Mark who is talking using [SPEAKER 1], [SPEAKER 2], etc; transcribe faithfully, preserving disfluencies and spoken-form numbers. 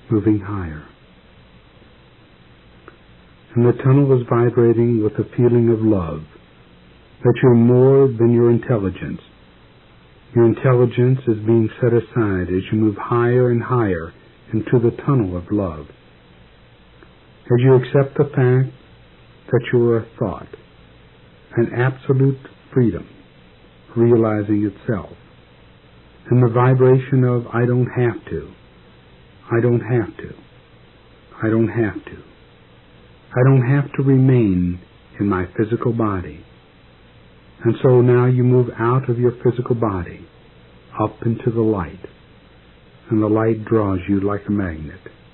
[SPEAKER 1] moving higher. And the tunnel is vibrating with a feeling of love, that you're more than your intelligence. Your intelligence is being set aside as you move higher and higher into the tunnel of love. As you accept the fact that you are a thought, an absolute freedom, realizing itself, and the vibration of I don't have to, I don't have to, I don't have to, I don't have to remain in my physical body. And so now you move out of your physical body, up into the light, and the light draws you like a magnet.